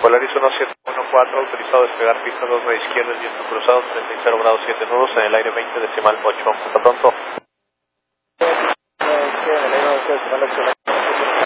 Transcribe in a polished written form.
Polaris 1714, autorizado a despegar pista 2 de izquierda, el viento cruzado, 30 grados 7 nudos, en el aire 20 decimal 8. Hasta pronto. En el aire 20 decimal 8.